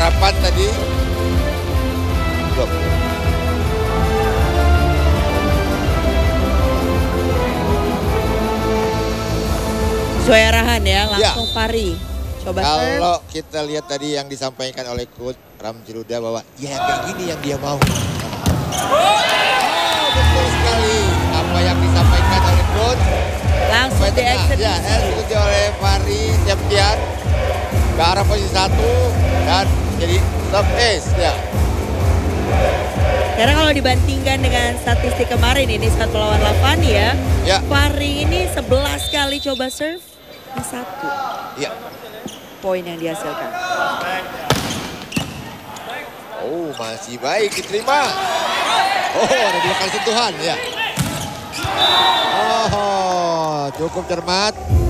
harapan tadi. Blok. Sesuai arahan ya, langsung Fahri. Coba kalau kita lihat tadi yang disampaikan oleh Coach Ramziluda bahwa ya kayak gini yang dia mau. Betul sekali apa yang disampaikan oleh Coach. Langsung dieksekusi. Ya, eksekusi oleh Fahri Septian ke arah posisi 1 dan jadi top ace ya. Karena kalau dibandingkan dengan statistik kemarin ini 1 lawan 8 ya. Fahri ini 11 kali coba serve, 1 poin yang dihasilkan. Oh, masih baik diterima. Oh, ada 2 kali sentuhan ya. Oh, cukup cermat.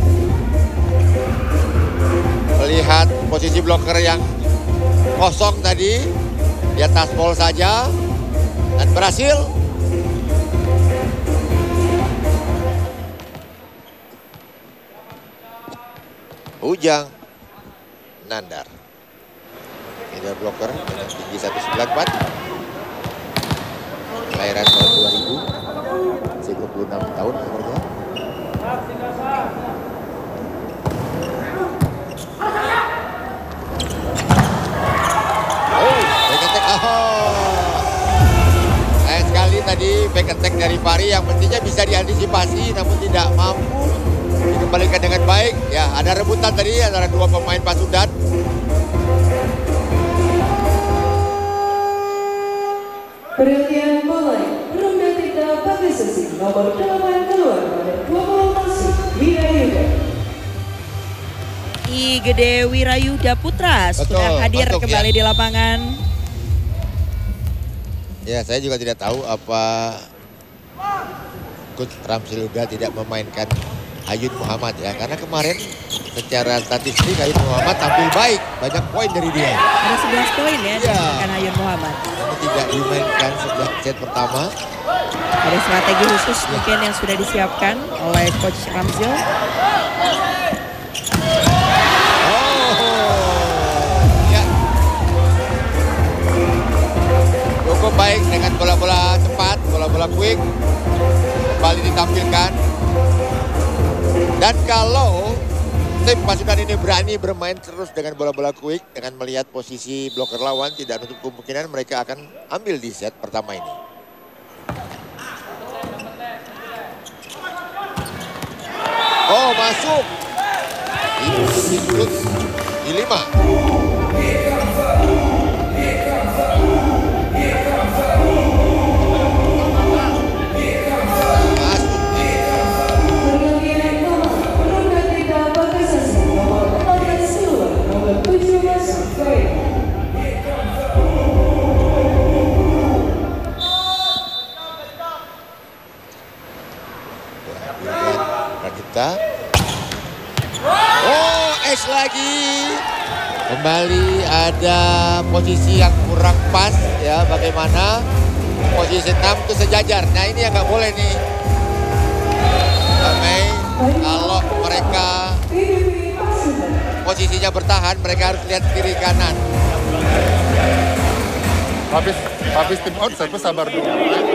Melihat posisi bloker yang kosong tadi. Dia taspol saja. Dan berhasil. Ujang Nandar. Middle bloker dengan tinggi 194. Kelahiran tahun 2000. Masih 26 tahun umurnya. Sayang sekali tadi back attack dari Fahri yang mestinya bisa diantisipasi namun tidak mampu dikembalikan dengan baik. Ya, ada rebutan tadi antara 2 pemain Pasundan. Pergantian pemain, ronde 3 pakai sesi nomor 8 keluar pada 20 masuk Wirayuda. I Gede Wirayuda Putra sudah hadir kembali di lapangan. Ya, saya juga tidak tahu apa Coach Ramziluda tidak memainkan Ayun Muhammad ya. Karena kemarin secara statistik Ayun Muhammad tampil baik. Banyak poin dari dia. Ada 11 poin ya dengan Ayun Muhammad. Tapi tidak dimainkan sejak set pertama. Ada strategi khusus mungkin yang sudah disiapkan oleh Coach Ramzil. Cukup baik dengan bola-bola cepat, bola-bola quick. Kembali ditampilkan. Dan kalau tim pasukan ini berani bermain terus dengan bola-bola quick, dengan melihat posisi bloker lawan, tidak menutup kemungkinan mereka akan ambil di set pertama ini. Oh, masuk. Di 5. Oh, ace lagi. Kembali ada posisi yang kurang pas ya. Bagaimana posisi 6 itu sejajar. Nah, ini yang nggak boleh nih. Kalau mereka posisinya bertahan, mereka harus lihat kiri kanan. Habis tim out, saya sabar dulu.